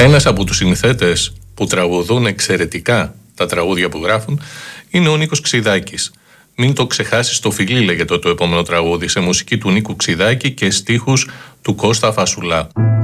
Ένας από τους συνθέτες που τραγουδούν εξαιρετικά τα τραγούδια που γράφουν είναι ο Νίκος Ξιδάκης. Μην το ξεχάσεις το φιλί, λέγεται το επόμενο τραγούδι, σε μουσική του Νίκου Ξιδάκη και στίχους του Κώστα Φασουλά.